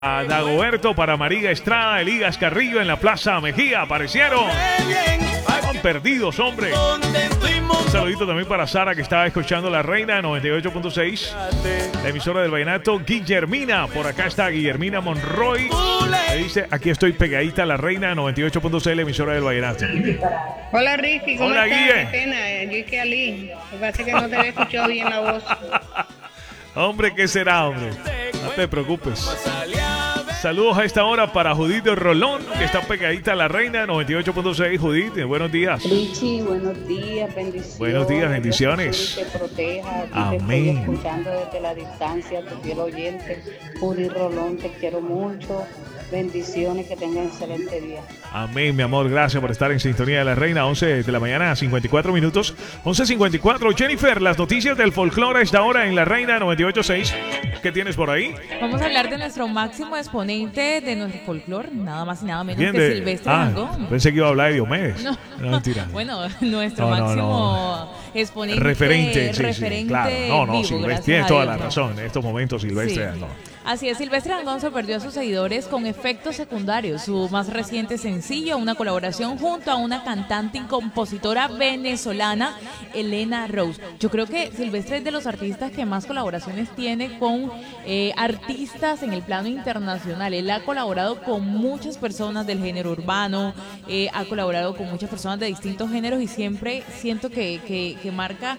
A Dagoberto, para Mariga Estrada, Elías Carrillo en la Plaza Mejía. Aparecieron. Están perdidos, hombre. Un saludito también para Sara, que estaba escuchando La Reina 98.6, la emisora del vallenato. Guillermina, por acá está Guillermina Monroy. Me dice, aquí estoy pegadita a La Reina 98.6, la emisora del vallenato. Hola Ricky, ¿cómo Hola, estás? Guille. Qué pena, yo y que Ali. Lo que pasa es que no te había escuchado bien la voz. Hombre, ¿qué será, hombre? No te preocupes. Saludos a esta hora para Judith Rolón, que está pegadita a La Reina 98.6. Judith, buenos días. Richie, buenos días, bendiciones. Buenos días, bendiciones. Dios te proteja. Aquí Amén. te estoy escuchando desde la distancia, tu fiel oyente. Judith Rolón, te quiero mucho. Bendiciones, que tengan excelente día. Amén, mi amor. Gracias por estar en sintonía de La Reina. 11 de la mañana, 54 minutos. 11:54. Jennifer, las noticias del folclore a esta hora en La Reina 98.6. ¿Qué tienes por ahí? Vamos a hablar de nuestro máximo exponente de nuestro folclore, nada más y nada menos Bien, que Silvestre Dangond. pensé que iba a hablar de Diomedes. No. Mentira. Bueno, nuestro No, máximo exponente. Referente, sí, referente claro. No, vivo, Silvestre, gracias tienes a toda Dios, la ¿no? razón. En estos momentos, Silvestre Sí. Dangond. Así es, Silvestre Dangond sorprendió a sus seguidores con Efectos Secundarios, su más reciente sencillo, una colaboración junto a una cantante y compositora venezolana, Elena Rose. Yo creo que Silvestre es de los artistas que más colaboraciones tiene con artistas en el plano internacional. Él ha colaborado con muchas personas del género urbano, ha colaborado con muchas personas de distintos géneros y siempre siento que marca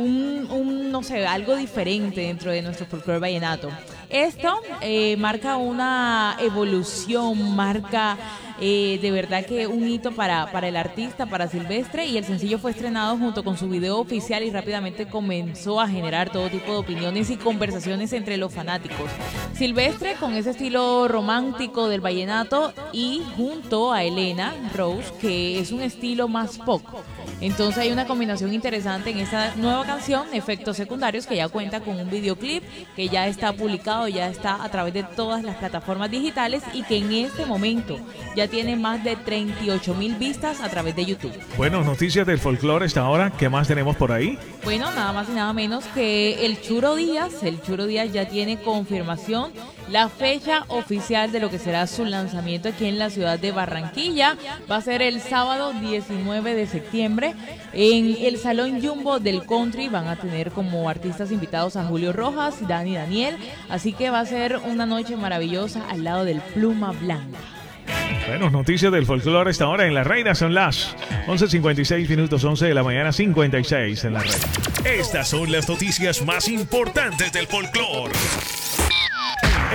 no sé, algo diferente dentro de nuestro folclore vallenato. Esto marca una evolución, marca de verdad que un hito para el artista, para Silvestre, y el sencillo fue estrenado junto con su video oficial y rápidamente comenzó a generar todo tipo de opiniones y conversaciones entre los fanáticos. Silvestre con ese estilo romántico del vallenato y junto a Elena Rose, que es un estilo más pop. Entonces hay una combinación interesante en esta nueva canción, Efectos Secundarios, que ya cuenta con un videoclip que ya está publicado, ya está a través de todas las plataformas digitales y que en este momento ya tiene más de 38,000 vistas a través de YouTube. Bueno, noticias del folclore esta hora. ¿Qué más tenemos por ahí? Bueno, nada más y nada menos que el Churo Díaz ya tiene confirmación la fecha oficial de lo que será su lanzamiento aquí en la ciudad de Barranquilla. Va a ser el sábado 19 de septiembre en el Salón Jumbo del Country. Van a tener como artistas invitados a Julio Rojas y Dani Daniel, así que va a ser una noche maravillosa al lado del Pluma Blanca. Bueno, noticias del folclore esta hora en La Reina son las 11:56 minutos, 11 de la mañana, 56 en La Reina. Estas son las noticias más importantes del folclore.